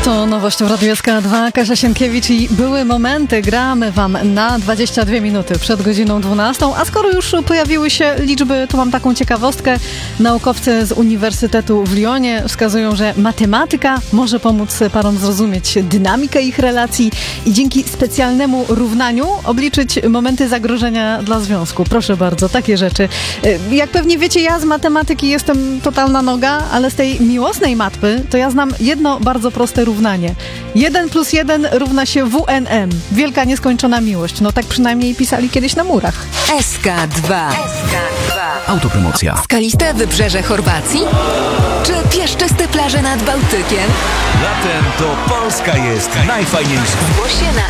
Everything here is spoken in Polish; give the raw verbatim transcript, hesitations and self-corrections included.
To nowość w Radiu S K dwa. Kasia Sienkiewicz i były momenty. Gramy wam na dwadzieścia dwie minuty przed godziną dwunastą. A skoro już pojawiły się liczby, to mam taką ciekawostkę. Naukowcy z Uniwersytetu w Lyonie wskazują, że matematyka może pomóc parom zrozumieć dynamikę ich relacji i dzięki specjalnemu równaniu obliczyć momenty zagrożenia dla związku. Proszę bardzo, takie rzeczy. Jak pewnie wiecie, ja z matematyki jestem totalna noga, ale z tej miłosnej matmy to ja znam jedno bardzo proste równanie. jeden plus jeden równa się W N M. Wielka nieskończona miłość. No tak przynajmniej pisali kiedyś na murach. S K dwa. S K dwa. Autopromocja. Skaliste wybrzeże Chorwacji? Czy piaszczyste plaże nad Bałtykiem? Latem to Polska jest najfajniejsza. Zgłoś się na